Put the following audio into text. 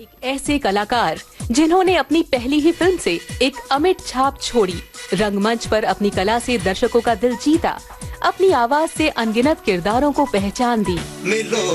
एक ऐसे कलाकार जिन्होंने अपनी पहली ही फिल्म से एक अमिट छाप छोड़ी, रंगमंच पर अपनी कला से दर्शकों का दिल जीता, अपनी आवाज से अनगिनत किरदारों को पहचान दी।